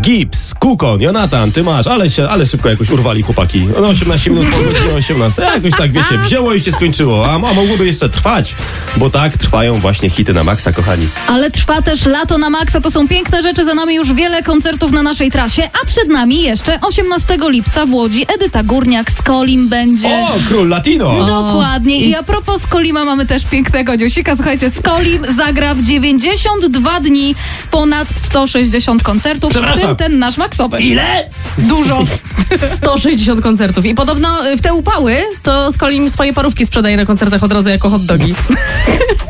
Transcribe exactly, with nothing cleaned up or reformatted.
Gips, Kukon, Jonatan, ty masz, ale się, ale szybko jakoś urwali chłopaki. No osiemnaście minut po godzinie osiemnastej. Jakoś tak, wiecie, wzięło i się skończyło. A, a mogłoby jeszcze trwać, bo tak trwają właśnie hity na maksa, kochani. Ale trwa też lato na maksa, to są piękne rzeczy, za nami już wiele koncertów na naszej trasie, a przed nami jeszcze osiemnastego lipca w Łodzi Edyta Górniak z Kolim będzie. O, król latino! Dokładnie. I a propos Skolima mamy też pięknego newsika. Słuchajcie, Skolim zagra w dziewięćdziesiąt dwa dni ponad sto sześćdziesiąt koncertów, w tym ten nasz maksowy. Ile? Dużo. sto sześćdziesiąt koncertów. I podobno w te upały to Skolim swoje parówki sprzedaje na koncertach od razu jako hot dogi.